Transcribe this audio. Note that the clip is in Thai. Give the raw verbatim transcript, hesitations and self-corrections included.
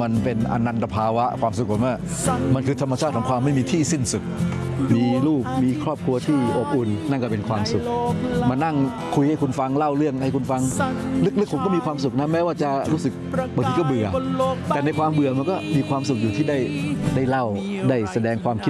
มันเป็นอนันตภาวะความสุขผมว่ามันคือธรรมชาติของความไม่มีที่สิ้นสุดมีลูกมีครอบครัวที่อบอุ่นนั่นก็เป็นความสุขมานั่งคุยให้คุณฟังเล่าเรื่องให้คุณฟังลึกๆผมก็มีความสุขนะแม้ว่าจะรู้สึกบางทีก็เบื่อแต่ในความเบื่อมันก็มีความสุขอยู่ที่ได้ได้เล่าได้แสดงความคิด